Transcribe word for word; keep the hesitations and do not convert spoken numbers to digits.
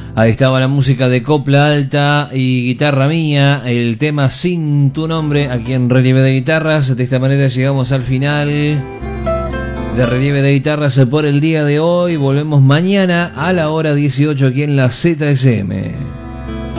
Ahí estaba la música de copla alta y guitarra mía, el tema Sin tu nombre, aquí en Relieve de Guitarras. De esta manera llegamos al final de Relieve de Guitarras por el día de hoy. Volvemos mañana a la hora dieciocho aquí en la Z S M.